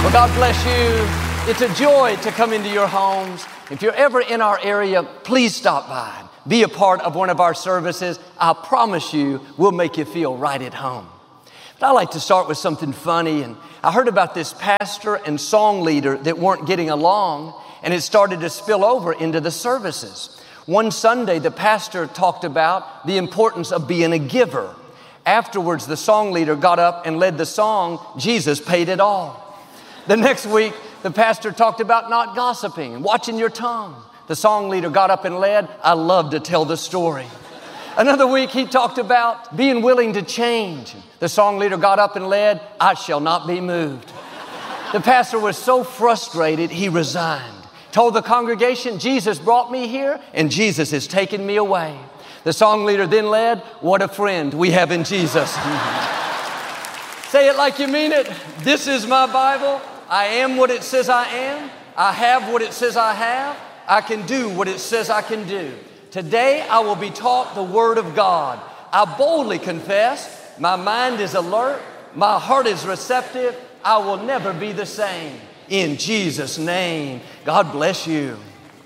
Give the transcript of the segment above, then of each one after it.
Well, God bless you. It's a joy to come into your homes. If you're ever in our area, please stop by. Be a part of one of our services. I promise you, we'll make you feel right at home. But I like to start with something funny. And I heard about this pastor and song leader that weren't getting along, and it started to spill over into the services. One Sunday, the pastor talked about the importance of being a giver. Afterwards, the song leader got up and led the song, "Jesus Paid It All." The next week, the pastor talked about not gossiping and watching your tongue. The song leader got up and led, "I love to tell the story." Another week, he talked about being willing to change. The song leader got up and led, "I shall not be moved." The pastor was so frustrated, he resigned. Told the congregation, "Jesus brought me here, and Jesus has taken me away." The song leader then led, "What a friend we have in Jesus." Say it like you mean it. This is my Bible. I am what it says I am. I have what it says I have. I can do what it says I can do. Today I will be taught the Word of God. I boldly confess, my mind is alert, my heart is receptive. I will never be the same. In Jesus' name, God bless you.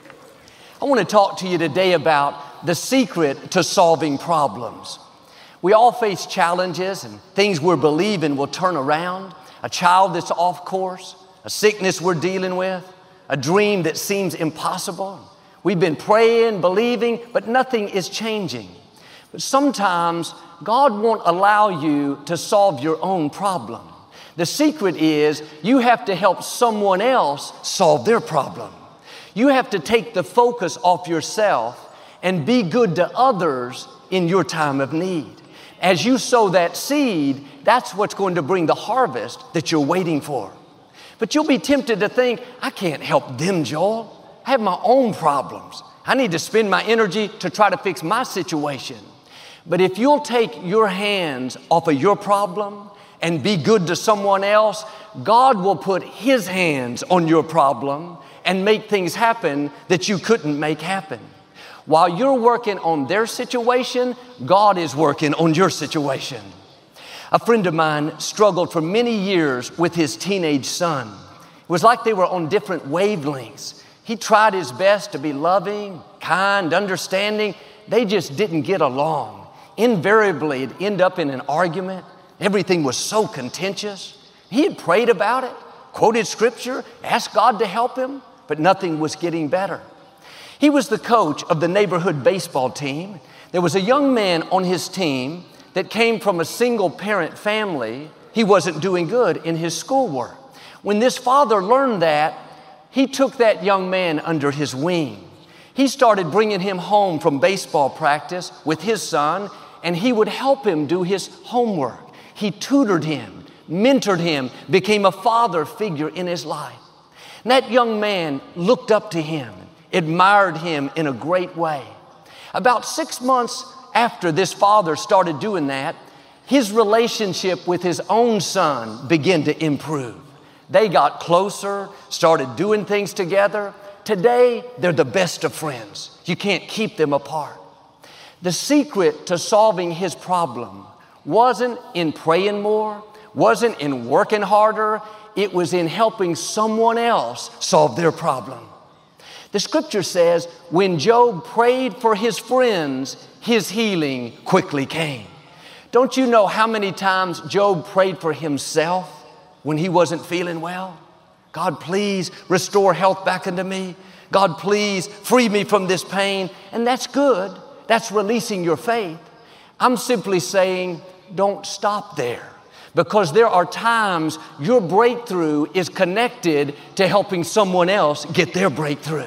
I want to talk to you today about the secret to solving problems. We all face challenges and things we're believing will turn around. A child that's off course, a sickness we're dealing with, a dream that seems impossible. We've been praying, believing, but nothing is changing. But sometimes God won't allow you to solve your own problem. The secret is you have to help someone else solve their problem. You have to take the focus off yourself and be good to others in your time of need. As you sow that seed, that's what's going to bring the harvest that you're waiting for. But you'll be tempted to think, I can't help them, Joel. I have my own problems. I need to spend my energy to try to fix my situation. But if you'll take your hands off of your problem and be good to someone else, God will put His hands on your problem and make things happen that you couldn't make happen. While you're working on their situation, God is working on your situation. A friend of mine struggled for many years with his teenage son. It was like they were on different wavelengths. He tried his best to be loving, kind, understanding. They just didn't get along. Invariably, it'd end up in an argument. Everything was so contentious. He had prayed about it, quoted scripture, asked God to help him, but nothing was getting better. He was the coach of the neighborhood baseball team. There was a young man on his team that came from a single parent family. He wasn't doing good in his schoolwork. When this father learned that, he took that young man under his wing. He started bringing him home from baseball practice with his son, and he would help him do his homework. He tutored him, mentored him, became a father figure in his life. And that young man looked up to him, admired him in a great way. About 6 months after this father started doing that, his relationship with his own son began to improve. They got closer, started doing things together. Today, they're the best of friends. You can't keep them apart. The secret to solving his problem wasn't in praying more, wasn't in working harder. It was in helping someone else solve their problem. The scripture says, when Job prayed for his friends, his healing quickly came. Don't you know how many times Job prayed for himself when he wasn't feeling well? God, please restore health back into me. God, please free me from this pain. And that's good. That's releasing your faith. I'm simply saying, don't stop there. Because there are times your breakthrough is connected to helping someone else get their breakthrough.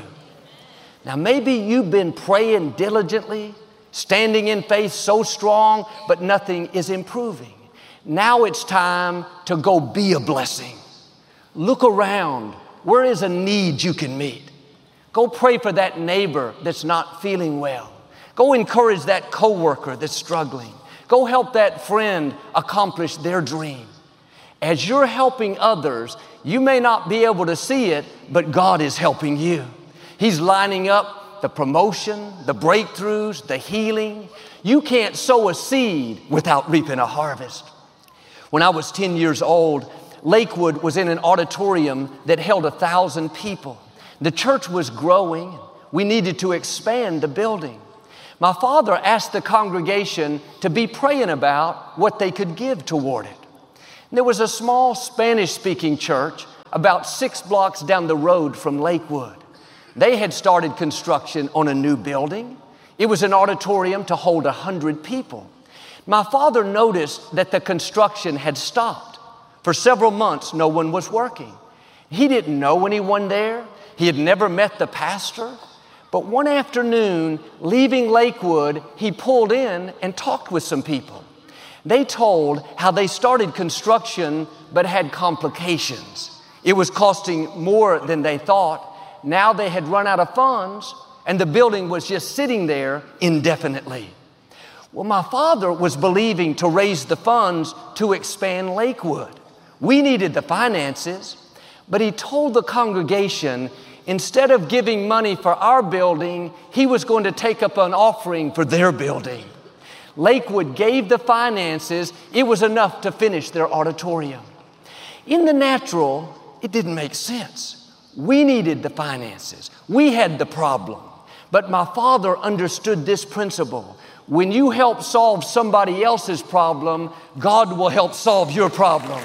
Now, maybe you've been praying diligently, standing in faith so strong, but nothing is improving. Now it's time to go be a blessing. Look around. Where is a need you can meet? Go pray for that neighbor that's not feeling well. Go encourage that coworker that's struggling. Go help that friend accomplish their dream. As you're helping others, you may not be able to see it, but God is helping you. He's lining up the promotion, the breakthroughs, the healing. You can't sow a seed without reaping a harvest. When I was 10 years old, Lakewood was in an auditorium that held 1,000 people. The church was growing. We needed to expand the building. My father asked the congregation to be praying about what they could give toward it. There was a small Spanish-speaking church about 6 blocks down the road from Lakewood. They had started construction on a new building. It was an auditorium to hold 100 people. My father noticed that the construction had stopped. For several months, no one was working. He didn't know anyone there. He had never met the pastor. But one afternoon, leaving Lakewood, he pulled in and talked with some people. They told how they started construction but had complications. It was costing more than they thought. Now they had run out of funds and the building was just sitting there indefinitely. Well, my father was believing to raise the funds to expand Lakewood. We needed the finances, but he told the congregation instead of giving money for our building, he was going to take up an offering for their building. Lakewood gave the finances. It was enough to finish their auditorium. In the natural, it didn't make sense. We needed the finances. We had the problem. But my father understood this principle. When you help solve somebody else's problem, God will help solve your problem.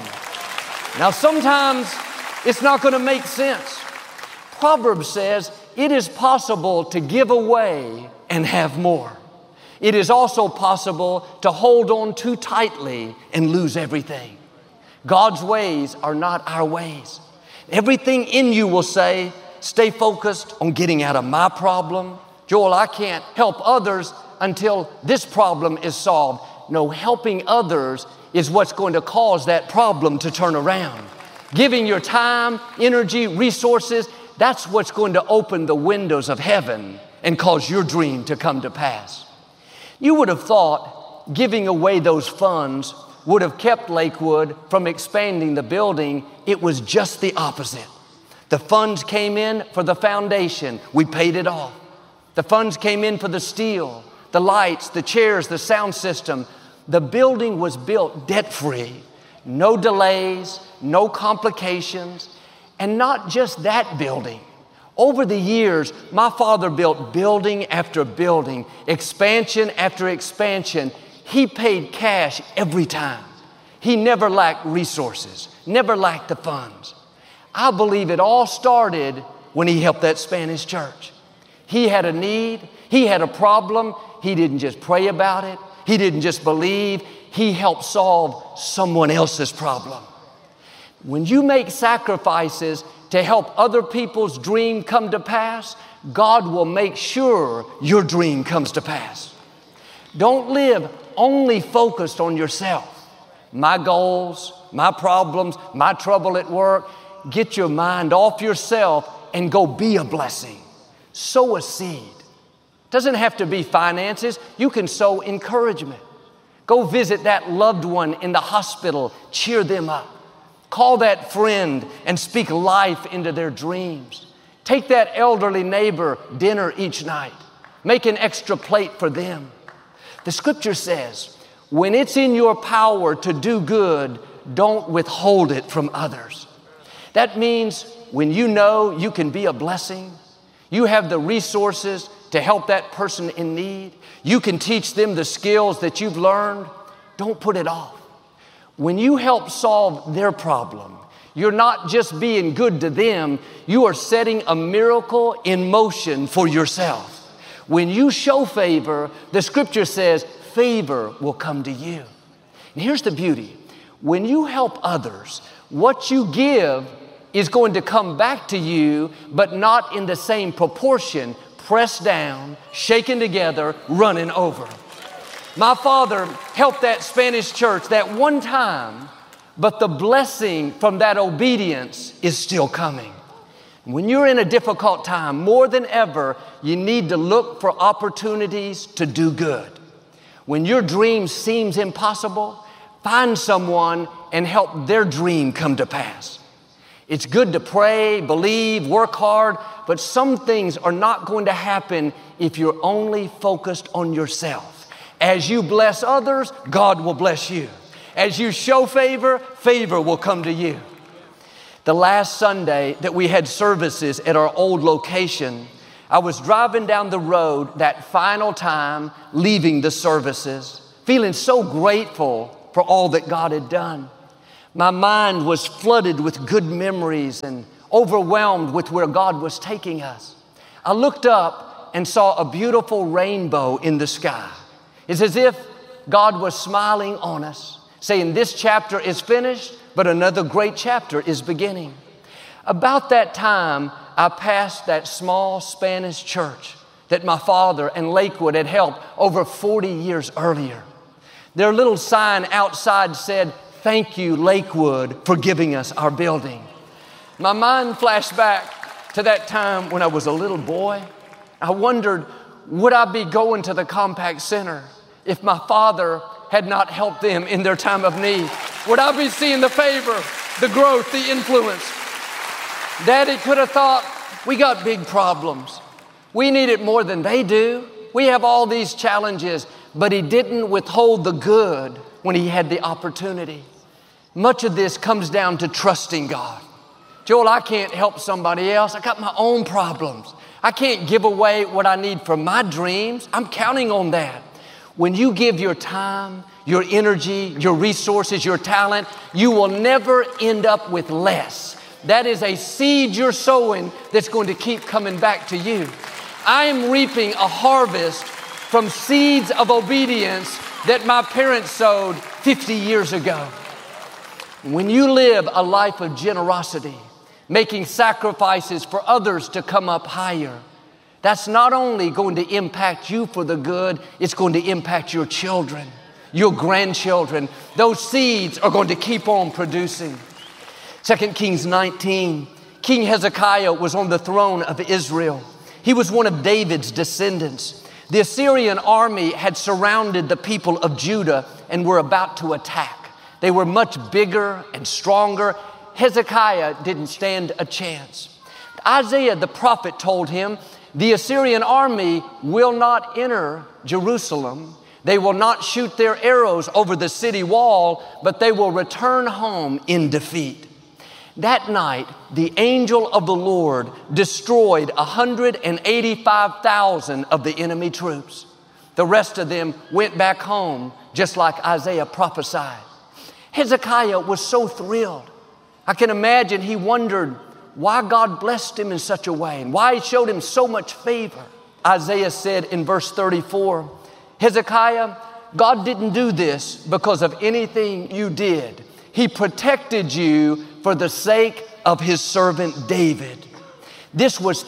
Now, sometimes it's not going to make sense. Proverbs says it is possible to give away and have more. It is also possible to hold on too tightly and lose everything. God's ways are not our ways. Everything in you will say, stay focused on getting out of my problem. Joel, I can't help others until this problem is solved. No, helping others is what's going to cause that problem to turn around. Giving your time, energy, resources, that's what's going to open the windows of heaven and cause your dream to come to pass. You would have thought giving away those funds would have kept Lakewood from expanding the building. It was just the opposite. The funds came in for the foundation. We paid it off. The funds came in for the steel, the lights, the chairs, the sound system. The building was built debt-free. No delays, no complications. And not just that building. Over the years, my father built building after building, expansion after expansion. He paid cash every time. He never lacked resources, never lacked the funds. I believe it all started when he helped that Spanish church. He had a need, he had a problem. He didn't just pray about it. He didn't just believe. He helped solve someone else's problem. When you make sacrifices to help other people's dream come to pass, God will make sure your dream comes to pass. Don't live only focused on yourself. My goals, my problems, my trouble at work. Get your mind off yourself and go be a blessing. Sow a seed. Doesn't have to be finances. You can sow encouragement. Go visit that loved one in the hospital. Cheer them up. Call that friend and speak life into their dreams. Take that elderly neighbor dinner each night. Make an extra plate for them. The scripture says, when it's in your power to do good, don't withhold it from others. That means when you know you can be a blessing, you have the resources to help that person in need, you can teach them the skills that you've learned, don't put it off. When you help solve their problem, you're not just being good to them, you are setting a miracle in motion for yourself. When you show favor, the scripture says favor will come to you. And here's the beauty. When you help others, what you give is going to come back to you, but not in the same proportion, pressed down, shaken together, running over. My father helped that Spanish church that one time, but the blessing from that obedience is still coming. When you're in a difficult time, more than ever, you need to look for opportunities to do good. When your dream seems impossible, find someone and help their dream come to pass. It's good to pray, believe, work hard, but some things are not going to happen if you're only focused on yourself. As you bless others, God will bless you. As you show favor, favor will come to you. The last Sunday that we had services at our old location, I was driving down the road that final time, leaving the services, feeling so grateful for all that God had done. My mind was flooded with good memories and overwhelmed with where God was taking us. I looked up and saw a beautiful rainbow in the sky. It's as if God was smiling on us, saying, this chapter is finished, but another great chapter is beginning. About that time, I passed that small Spanish church that my father and Lakewood had helped over 40 years earlier. Their little sign outside said, thank you, Lakewood, for giving us our building. My mind flashed back to that time when I was a little boy. I wondered, would I be going to the Compaq Center if my father had not helped them in their time of need? Would I be seeing the favor, the growth, the influence? Daddy could have thought, we got big problems. We need it more than they do. We have all these challenges, but he didn't withhold the good when he had the opportunity. Much of this comes down to trusting God. Joel, I can't help somebody else. I got my own problems. I can't give away what I need for my dreams. I'm counting on that. When you give your time, your energy, your resources, your talent, you will never end up with less. That is a seed you're sowing that's going to keep coming back to you. I am reaping a harvest from seeds of obedience that my parents sowed 50 years ago. When you live a life of generosity, making sacrifices for others to come up higher, that's not only going to impact you for the good, it's going to impact your children, your grandchildren. Those seeds are going to keep on producing. 2 Kings 19, King Hezekiah was on the throne of Israel. He was one of David's descendants. The Assyrian army had surrounded the people of Judah and were about to attack. They were much bigger and stronger. Hezekiah didn't stand a chance. Isaiah the prophet told him, the Assyrian army will not enter Jerusalem. They will not shoot their arrows over the city wall, but they will return home in defeat. That night, the angel of the Lord destroyed 185,000 of the enemy troops. The rest of them went back home, just like Isaiah prophesied. Hezekiah was so thrilled. I can imagine he wondered why God blessed him in such a way and why he showed him so much favor. Isaiah said in verse 34, Hezekiah, God didn't do this because of anything you did. He protected you for the sake of his servant David. This was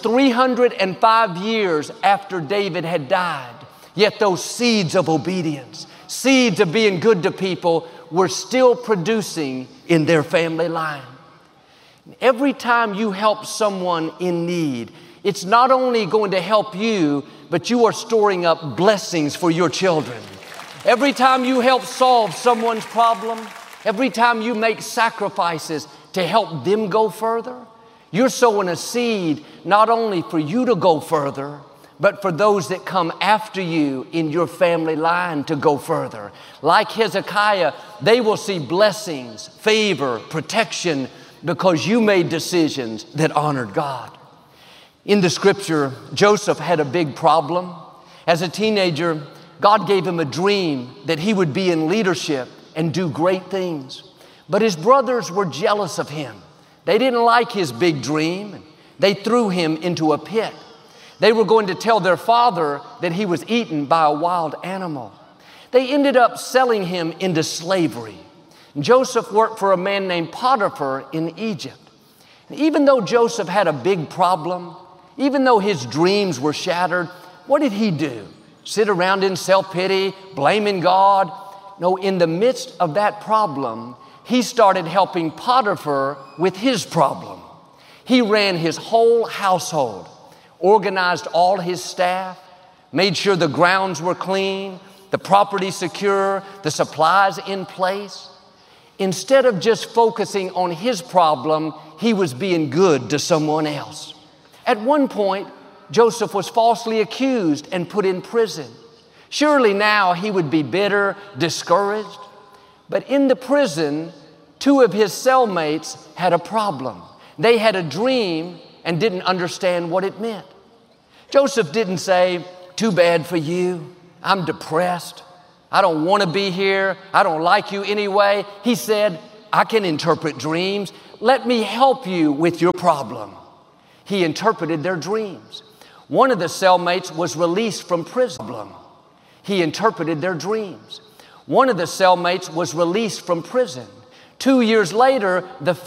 305 years after David had died. Yet those seeds of obedience, seeds of being good to people, were still producing in their family line. Every time you help someone in need, it's not only going to help you, but you are storing up blessings for your children. Every time you help solve someone's problem, every time you make sacrifices to help them go further, you're sowing a seed not only for you to go further, but for those that come after you in your family line to go further. Like Hezekiah, they will see blessings, favor, protection, because you made decisions that honored God. In the scripture, Joseph had a big problem. As a teenager, God gave him a dream that he would be in leadership and do great things. But his brothers were jealous of him. They didn't like his big dream. They threw him into a pit. They were going to tell their father that he was eaten by a wild animal. They ended up selling him into slavery. Joseph worked for a man named Potiphar in Egypt. And even though Joseph had a big problem, even though his dreams were shattered, what did he do? Sit around in self-pity, blaming God? No, in the midst of that problem, he started helping Potiphar with his problem. He ran his whole household, organized all his staff, made sure the grounds were clean, the property secure, the supplies in place. Instead of just focusing on his problem, he was being good to someone else. At one point, Joseph was falsely accused and put in prison. Surely now he would be bitter, discouraged. But in the prison, two of his cellmates had a problem. They had a dream and didn't understand what it meant. Joseph didn't say, "Too bad for you. I'm depressed. I don't want to be here. I don't like you anyway." He said, "I can interpret dreams. Let me help you with your problem." He interpreted their dreams. One of the cellmates was released from prison. He interpreted their dreams. One of the cellmates was released from prison. 2 years later, the